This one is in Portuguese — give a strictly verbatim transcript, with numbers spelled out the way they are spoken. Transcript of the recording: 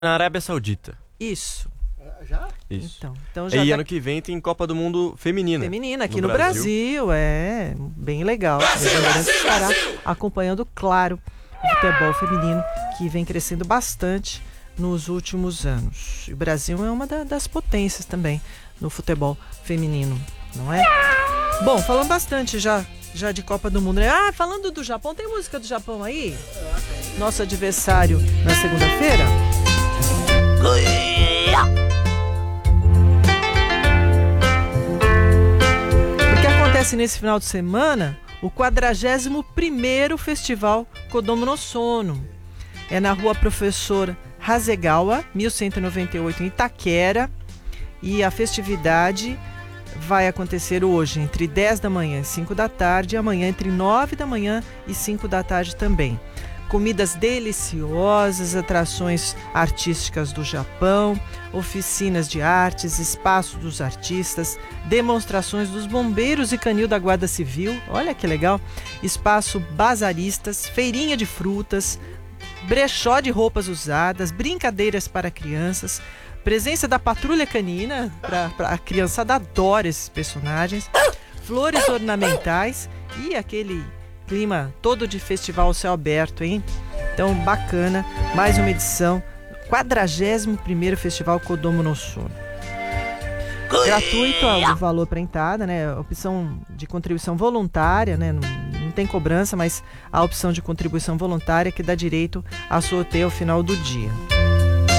Na Arábia Saudita. Isso. Já? Isso. Então, então já E tá ano que vem tem Copa do Mundo feminina. feminina aqui no no, Brasil. Brasil, é bem legal. A Bandeirantes estará acompanhando, claro, o futebol feminino que vem crescendo bastante nos últimos anos. O Brasil é uma da, das potências também no futebol feminino, não é? Bom, falando bastante já, já de Copa do Mundo, né? Ah, falando do Japão, tem música do Japão aí? Nosso adversário na segunda-feira? Porque acontece nesse final de semana o quadragésimo primeiro Festival Kodomo no Sono. É na rua Professor Hasegawa, mil cento e noventa e oito, em Itaquera. E a festividade vai acontecer hoje entre dez da manhã e cinco da tarde, e amanhã entre nove da manhã e cinco da tarde também. Comidas deliciosas, atrações artísticas do Japão, oficinas de artes, espaço dos artistas, demonstrações dos bombeiros e canil da Guarda Civil, olha que legal, espaço bazaristas, feirinha de frutas, brechó de roupas usadas, brincadeiras para crianças, presença da patrulha canina, pra, pra, a criançada adora esses personagens, flores ornamentais e aquele clima todo de festival ao céu aberto, hein? Então, bacana, mais uma edição, quadragésimo primeiro Festival Kodomo no Sono. Gratuito o valor para entrada, né? Opção de contribuição voluntária, né? Não, não tem cobrança, mas a opção de contribuição voluntária que dá direito a sorteio ao final do dia.